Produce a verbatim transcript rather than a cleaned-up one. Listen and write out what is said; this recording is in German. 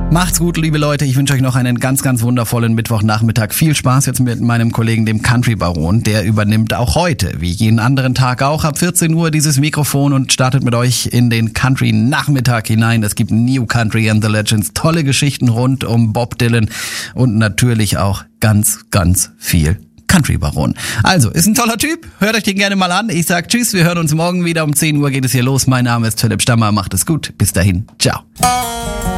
Macht's gut, liebe Leute. Ich wünsche euch noch einen ganz, ganz wundervollen Mittwochnachmittag. Viel Spaß jetzt mit meinem Kollegen, dem Country Baron. Der übernimmt auch heute, wie jeden anderen Tag auch, ab vierzehn Uhr dieses Mikrofon und startet mit euch in den Country Nachmittag hinein. Es gibt New Country and the Legends, tolle Geschichten rund um Bob Dylan und natürlich auch ganz, ganz viel Country Baron. Also, ist ein toller Typ. Hört euch den gerne mal an. Ich sag tschüss. Wir hören uns morgen wieder. Um zehn Uhr geht es hier los. Mein Name ist Philipp Stammer. Macht es gut. Bis dahin. Ciao.